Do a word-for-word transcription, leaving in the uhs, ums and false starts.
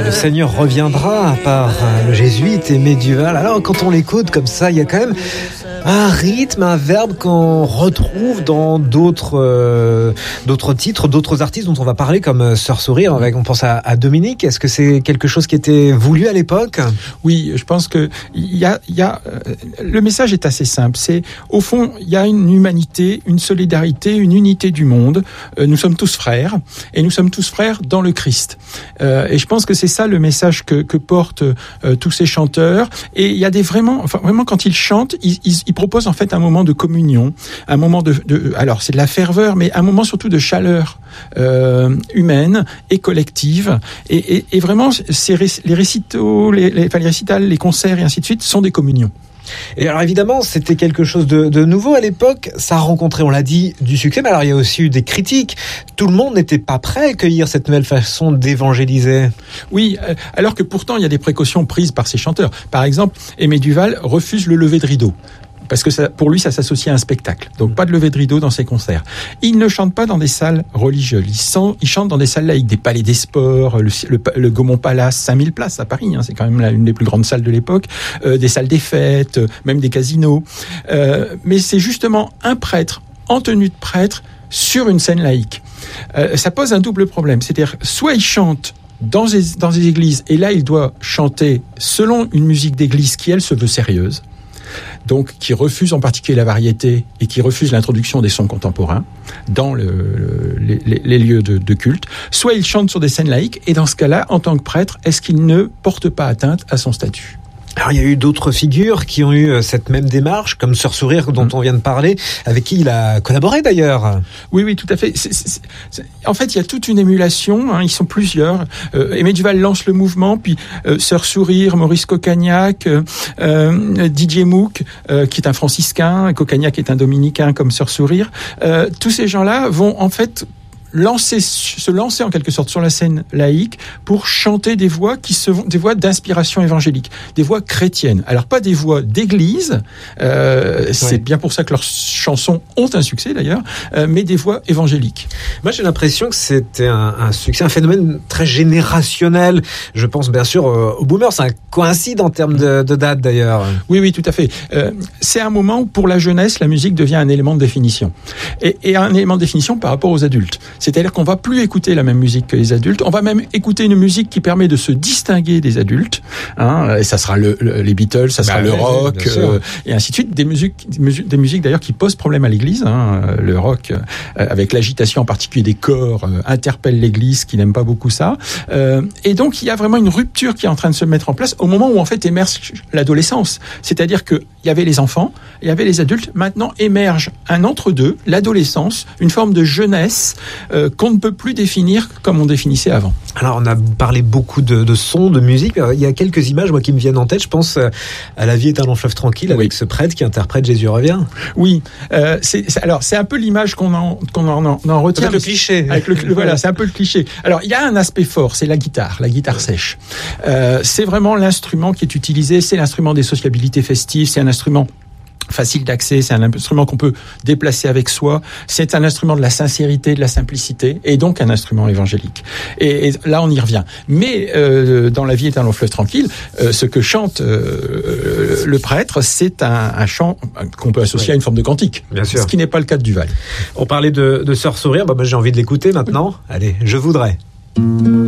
le Seigneur reviendra par le jésuite Aimé Duval. Alors quand on l'écoute comme ça, il y a quand même un rythme, un verbe qu'on retrouve dans d'autres euh, d'autres titres, d'autres artistes dont on va parler, comme Sœur Sourire. On pense à, à Dominique. Est-ce que c'est quelque chose qui était voulu à l'époque ? Oui, je pense que il y a, il y a le message est assez simple. C'est au fond, il y a une humanité, une solidarité, une unité du monde. Euh, nous sommes tous frères et nous sommes tous frères dans le Christ. Euh, et je pense que c'est ça le message que, que portent euh, tous ces chanteurs. Et il y a des vraiment, enfin vraiment quand ils chantent, ils, ils, ils proposent en fait un moment de communion, un moment de, de alors c'est de la ferveur, mais un moment surtout de chaleur euh, humaine et collective. Et, et, et vraiment, ces, les récitaux, les, les, enfin les récitals, les concerts et ainsi de suite sont des communions. Et alors évidemment, c'était quelque chose de, de nouveau à l'époque. Ça a rencontré, on l'a dit, du succès, mais alors il y a aussi eu des critiques. Tout le monde n'était pas prêt à accueillir cette nouvelle façon d'évangéliser. Oui, alors que pourtant il y a des précautions prises par ces chanteurs. Par exemple, Aimé Duval refuse le lever de rideau. Parce que ça, pour lui, ça s'associe à un spectacle. Donc, pas de lever de rideau dans ses concerts. Il ne chante pas dans des salles religieuses. Il, sent, il chante dans des salles laïques, des palais des sports, le, le, le Gaumont Palace, cinq mille places à Paris. Hein, c'est quand même la, une des plus grandes salles de l'époque. Euh, des salles des fêtes, euh, même des casinos. Euh, mais c'est justement un prêtre, en tenue de prêtre, sur une scène laïque. Euh, ça pose un double problème. C'est-à-dire, soit il chante dans des, dans des églises, et là, il doit chanter selon une musique d'église qui, elle, se veut sérieuse. Donc qui refuse en particulier la variété et qui refuse l'introduction des sons contemporains dans le, le, les, les lieux de, de culte, soit il chante sur des scènes laïques, et dans ce cas-là, en tant que prêtre, est-ce qu'il ne porte pas atteinte à son statut ? Alors il y a eu d'autres figures qui ont eu cette même démarche, comme Sœur Sourire dont mmh. on vient de parler, avec qui il a collaboré d'ailleurs. Oui, oui, tout à fait. C'est, c'est, c'est... En fait, il y a toute une émulation, hein, ils sont plusieurs. Euh, Aimé Duval lance le mouvement, puis euh, Sœur Sourire, Maurice Coccagnac, euh, euh, Didier Mouck, euh, qui est un franciscain, Coccagnac est un dominicain comme Sœur Sourire. Euh, tous ces gens-là vont en fait lancer, se lancer en quelque sorte sur la scène laïque pour chanter des voix qui se des voix d'inspiration évangélique, des voix chrétiennes. Alors pas des voix d'église, euh, ouais. C'est bien pour ça que leurs chansons ont un succès d'ailleurs, euh, mais des voix évangéliques. Moi j'ai l'impression que c'était un, un succès, un phénomène très générationnel. Je pense bien sûr euh, aux boomers, ça coïncide en termes de, de date d'ailleurs. Oui, oui, tout à fait. Euh, c'est un moment où pour la jeunesse, la musique devient un élément de définition. Et, et un élément de définition par rapport aux adultes. C'est-à-dire qu'on va plus écouter la même musique que les adultes. On va même écouter une musique qui permet de se distinguer des adultes. Hein, et ça sera le, le, les Beatles, ça sera bah, le oui, rock, euh, et ainsi de suite. Des musiques, des musiques, des musiques d'ailleurs qui posent problème à l'Église. Hein, le rock, euh, avec l'agitation en particulier des chœurs, euh, interpelle l'Église qui n'aime pas beaucoup ça. Euh, et donc il y a vraiment une rupture qui est en train de se mettre en place au moment où en fait émerge l'adolescence. C'est-à-dire que il y avait les enfants, il y avait les adultes. Maintenant émerge un entre-deux, l'adolescence, une forme de jeunesse euh, qu'on ne peut plus définir comme on définissait avant. Alors on a parlé beaucoup de, de sons, de musique. Il y a quelques images moi qui me viennent en tête. Je pense à La vie est un long fleuve tranquille, oui. Avec ce prêtre qui interprète Jésus revient. Oui. Euh, c'est, c'est, alors c'est un peu l'image qu'on en, qu'on en, en, en retient. Avec le cliché. Avec le, le, voilà, c'est un peu le cliché. Alors il y a un aspect fort, c'est la guitare, la guitare sèche. Euh, c'est vraiment l'instrument qui est utilisé. C'est l'instrument des sociabilités festives. C'est un instrument facile d'accès, c'est un instrument qu'on peut déplacer avec soi, c'est un instrument de la sincérité, de la simplicité, et donc un instrument évangélique. Et, et là, on y revient. Mais euh, dans La vie est un long fleuve tranquille, euh, ce que chante euh, le prêtre, c'est un, un chant qu'on peut associer oui. à une forme de cantique, bien sûr. Ce qui n'est pas le cas de Duval. On parlait de, de Sœur Sourire, bah, bah, j'ai envie de l'écouter maintenant. Oui. Allez, je voudrais.